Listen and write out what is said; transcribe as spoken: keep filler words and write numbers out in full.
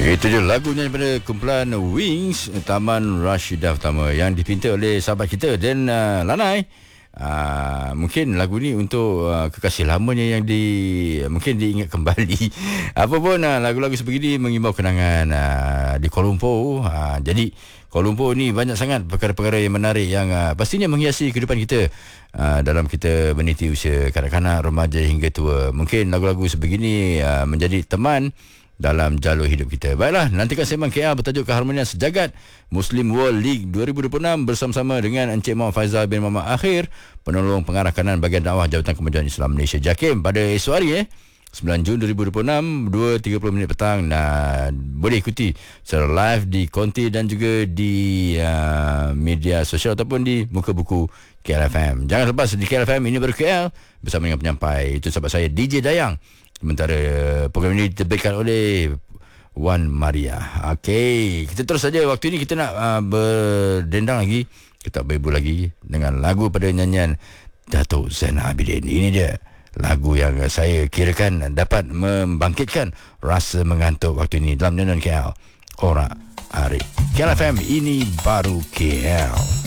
Itu je lagunya daripada kumpulan Wings, Taman Rashidah Utama, yang dipinta oleh sahabat kita Dan uh, Lanai. Uh, mungkin lagu ni untuk uh, kekasih lamanya yang di mungkin diingat kembali. Apa pun uh, lagu-lagu sebegini mengimbau kenangan uh, di Kuala Lumpur. Uh, jadi Kuala Lumpur ni banyak sangat perkara-perkara yang menarik yang uh, pastinya menghiasi kehidupan kita uh, dalam kita meniti usia kanak-kanak, remaja hingga tua. Mungkin lagu-lagu sebegini uh, menjadi teman dalam jalur hidup kita. Baiklah, nantikan sembang K L bertajuk Keharmonian Sejagat Muslim World League dua ribu dua puluh enam bersama-sama dengan Encik Muhammad Faizal bin Muhammad Akhir, penolong pengarah kanan bahagian dakwah Jabatan Kemajuan Islam Malaysia JAKIM, pada esok hari eh sembilan Jun dua ribu dua puluh enam, dua tiga puluh minit petang. Dan boleh ikuti secara live di Konti dan juga di uh, media sosial ataupun di muka buku K L F M. Jangan lepas di K L F M Ini Baru K L bersama dengan penyampai, itu sahabat saya D J Dayang. Sementara program ini diterbitkan oleh Wan Maria. Okey, kita terus saja. Waktu ini kita nak uh, berdendang lagi, kita berburu lagi dengan lagu pada nyanyian Datuk Zainal Abidin. Ini dia lagu yang saya kirakan dapat membangkitkan rasa mengantuk waktu ini dalam nyanyian K L. Ora Arif. K L F M Ini Baru K L.